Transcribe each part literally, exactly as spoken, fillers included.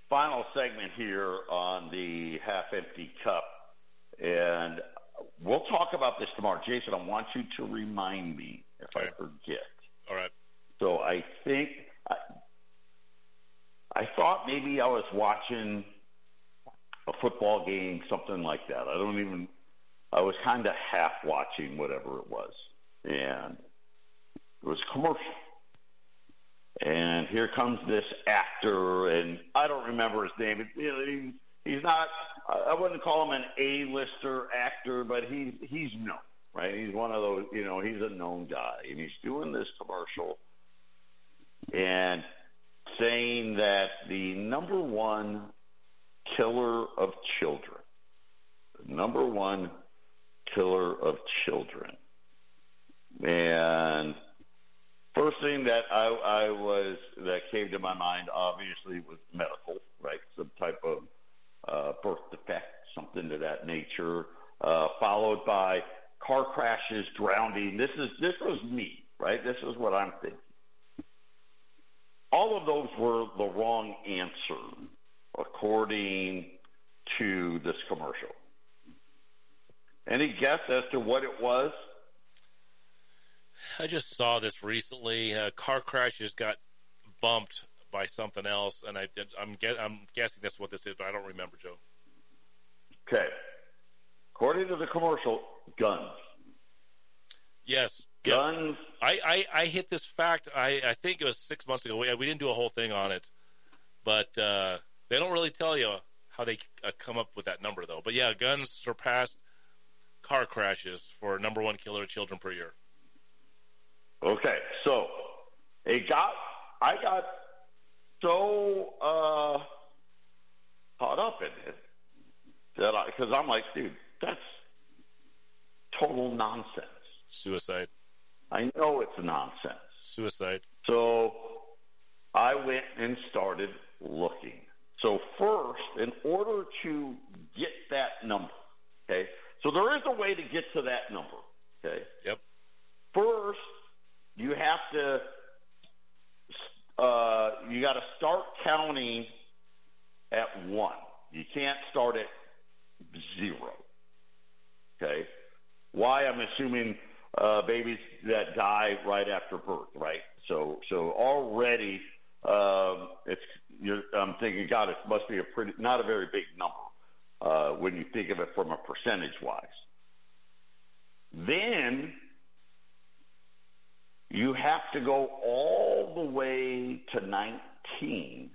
final segment here on the half-empty cup, and we'll talk about this tomorrow. Jason, I want you to remind me if okay. I forget. All right. So I think I, I thought maybe I was watching a football game, something like that. I don't even. I was kind of half watching whatever it was, and it was a commercial. And here comes this actor, and I don't remember his name. It, you know, he, he's not. I wouldn't call him an A-lister actor, but he's he's known, right? He's one of those. You know, he's a known guy, and he's doing this commercial and saying that the number one killer of children, the number one killer of children, and first thing that I, I was that came to my mind, obviously, was medical, right? Some type of uh, birth defect, something to that nature, uh, followed by car crashes, drowning. This is this was me, right? This is what I'm thinking. All of those were the wrong answer, according to this commercial. Any guess as to what it was? I just saw this recently. Uh, car crashes got bumped by something else, and I did, I'm, get, I'm guessing that's what this is, but I don't remember, Joe. Okay. According to the commercial, guns. Yes. Guns. Yeah. I, I, I hit this fact, I, I think it was six months ago. We, we didn't do a whole thing on it, but uh, they don't really tell you how they uh, come up with that number, though. But, yeah, guns surpassed car crashes for number one killer of children per year. Okay, so it got I got so uh, caught up in it that I because I'm like, dude, that's total nonsense. Suicide. I know it's nonsense. Suicide. So I went and started looking. So first, in order to get that number, okay, so there is a way to get to that number, okay? Yep. First, you have to, uh, you got to start counting at one. You can't start at zero. Okay? Why? I'm assuming uh, babies that die right after birth, right? So, so already, um, it's. You're, I'm thinking, God, it must be a pretty, not a very big number uh, when you think of it from a percentage-wise. Then you have to go all the way to nineteen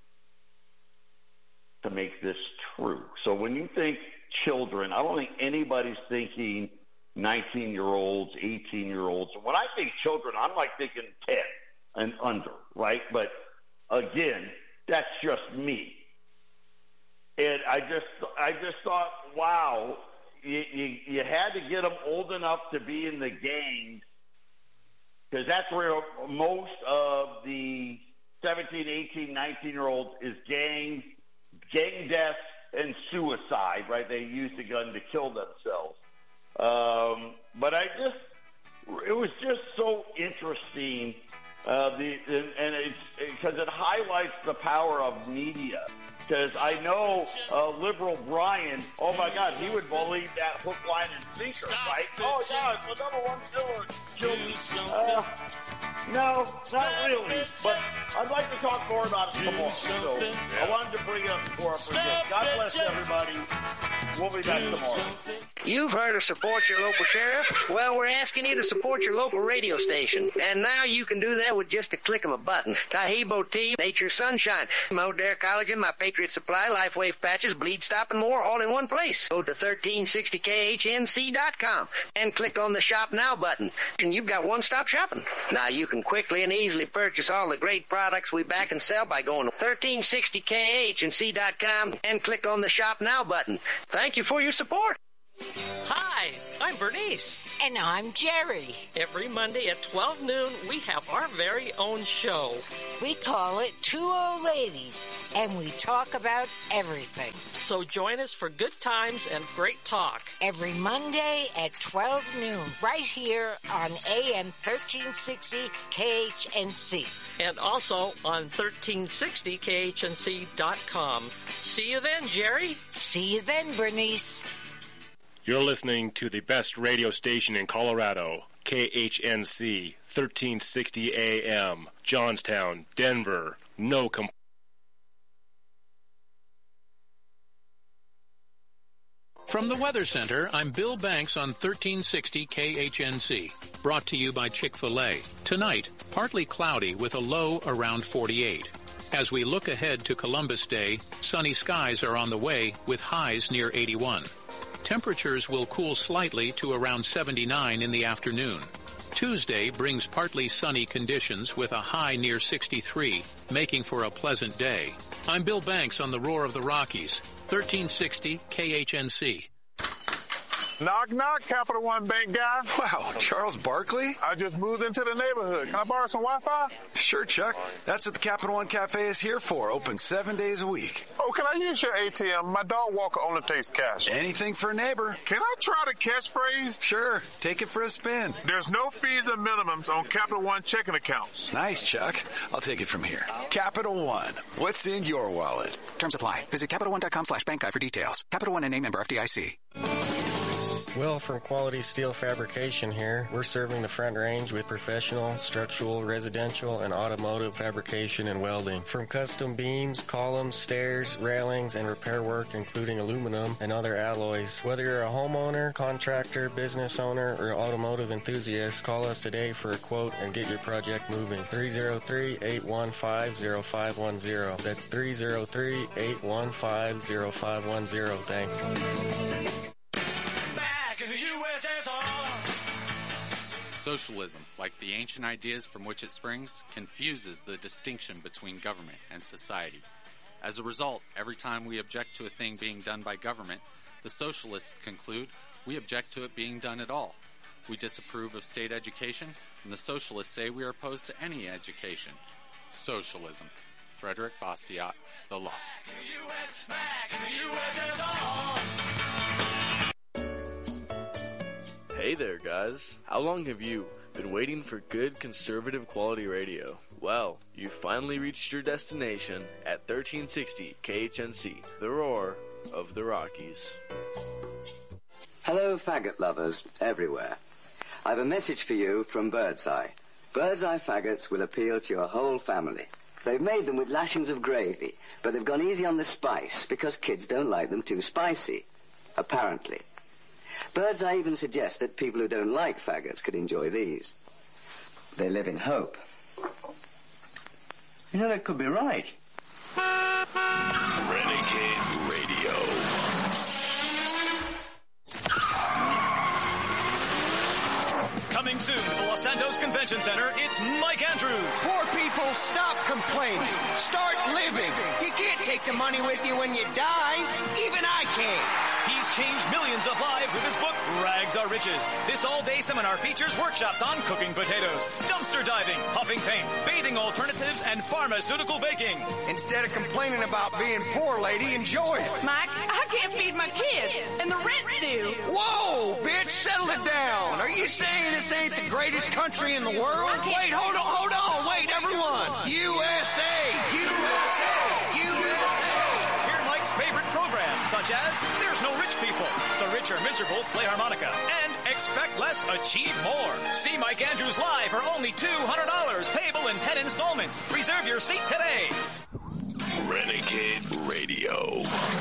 to make this true. So when you think children, I don't think anybody's thinking nineteen-year-olds, eighteen-year-olds. When I think children, I'm like thinking ten and under, right? But again, that's just me. And I just, I just thought, wow, you, you, you had to get them old enough to be in the gangs, because that's where most of the seventeen, eighteen, nineteen-year-olds is gangs, gang deaths, and suicide, right? They use the gun to kill themselves. Um, but I just, it was just so interesting, uh, the and it's because it highlights the power of media. Because I know uh, liberal Brian, oh my God, he would believe that hook, line, and sinker, right? Oh yeah, it's the number one killer. Children. Uh, no, not really. But I'd like to talk more about it tomorrow. So I wanted to bring it up before I forget. God bless everybody. We'll be back tomorrow. You've heard of support your local sheriff? Well, we're asking you to support your local radio station. And now you can do that with just a click of a button. Taheebo Tea, Nature's Sunshine, Modere Collagen, My Patriot Supply, LifeWave Patches, Bleed Stop, and more, all in one place. Go to thirteen sixty K H N C dot com and click on the Shop Now button. And you've got one-stop shopping. Now you can quickly and easily purchase all the great products we back and sell by going to thirteen sixty K H N C dot com and click on the Shop Now button. Thank you for your support. Hi, I'm Bernice. And I'm Jerry. Every Monday at twelve noon, we have our very own show. We call it Two Old Ladies, and we talk about everything. So join us for good times and great talk. Every Monday at twelve noon, right here on A M thirteen sixty K H N C. And also on thirteen sixty K H N C dot com. See you then, Jerry. See you then, Bernice. You're listening to the best radio station in Colorado, K H N C, thirteen sixty A M, Johnstown, Denver. No complaints. From the Weather Center, I'm Bill Banks on thirteen sixty K H N C. Brought to you by Chick-fil-A. Tonight, partly cloudy with a low around forty-eight. As we look ahead to Columbus Day, sunny skies are on the way with highs near eighty-one. Temperatures will cool slightly to around seventy-nine in the afternoon. Tuesday brings partly sunny conditions with a high near sixty-three, making for a pleasant day. I'm Bill Banks on the Roar of the Rockies, thirteen sixty K H N C. Knock, knock, Capital One Bank guy. Wow, Charles Barkley? I just moved into the neighborhood. Can I borrow some Wi-Fi? Sure, Chuck. That's what the Capital One Cafe is here for, open seven days a week. Oh, can I use your A T M? My dog walker only takes cash. Anything for a neighbor. Can I try the catchphrase? Sure, take it for a spin. There's no fees or minimums on Capital One checking accounts. Nice, Chuck. I'll take it from here. Capital One. What's in your wallet? Terms apply. Visit Capital One dot com slash bank guide for details. Capital One and name member F D I C. Will from Quality Steel Fabrication here. We're serving the Front Range with professional, structural, residential, and automotive fabrication and welding. From custom beams, columns, stairs, railings, and repair work, including aluminum and other alloys. Whether you're a homeowner, contractor, business owner, or automotive enthusiast, call us today for a quote and get your project moving. three oh three, eight one five, oh five one oh. That's three oh three, eight one five, oh five one oh. Thanks. Socialism, like the ancient ideas from which it springs, confuses the distinction between government and society. As a result, every time we object to a thing being done by government, the socialists conclude we object to it being done at all. We disapprove of state education, and the socialists say we are opposed to any education. Socialism. Frederick Bastiat, The Law. Hey there, guys. How long have you been waiting for good conservative quality radio? Well, you finally reached your destination at thirteen sixty K H N C, the roar of the Rockies. Hello, faggot lovers everywhere. I have a message for you from Birdseye. Birdseye faggots will appeal to your whole family. They've made them with lashings of gravy, but they've gone easy on the spice because kids don't like them too spicy, apparently. Birdseye even suggests that people who don't like faggots could enjoy these. They live in hope. You know, they could be right. Renegade Radio. Coming soon to the Los Santos Convention Center, it's Mike Andrews. Poor people, stop complaining. Start living. You can't take the money with you when you die. Even I can't. He's changed millions of lives with his book, Rags Are Riches. This all-day seminar features workshops on cooking potatoes, dumpster diving, huffing paint, bathing alternatives, and pharmaceutical baking. Instead of complaining about being poor, lady, enjoy it. Mike, I can't feed my kids, and the rent's due. Whoa, bitch, settle it down. Are you saying this ain't the greatest country in the world? Wait, hold on, hold on. Wait, everyone. U S A, U S A, U S A. Hear Mike's favorite programs, such as There's No Rich People, The Rich Are Miserable Play Harmonica, and Expect Less, Achieve More. See Mike Andrews live for only two hundred dollars, payable in ten installments. Reserve your seat today. Renegade Radio.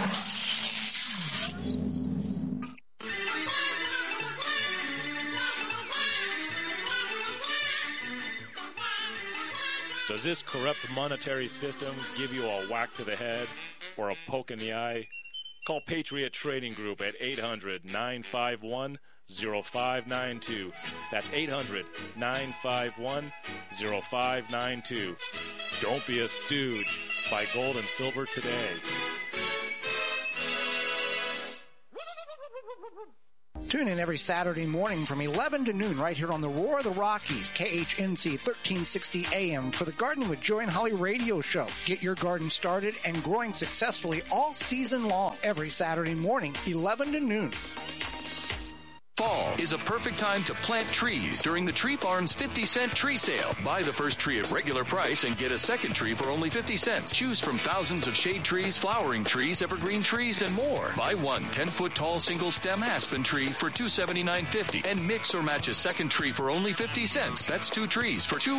Does this corrupt monetary system give you a whack to the head or a poke in the eye? Call Patriot Trading Group at eight hundred, nine five one, oh five nine two. That's eight hundred, nine five one, oh five nine two. Don't be a stooge. Buy gold and silver today. Tune in every Saturday morning from eleven to noon right here on the Roar of the Rockies, K H N C thirteen sixty A M for the Gardening with Joy and Holly radio show. Get your garden started and growing successfully all season long every Saturday morning, eleven to noon. Fall is a perfect time to plant trees during the Tree Farm's fifty cent tree sale. Buy the first tree at regular price and get a second tree for only fifty cents. Choose from thousands of shade trees, flowering trees, evergreen trees, and more. Buy one ten-foot tall single-stem aspen tree for two hundred seventy-nine fifty and mix or match a second tree for only fifty cents. That's two trees for two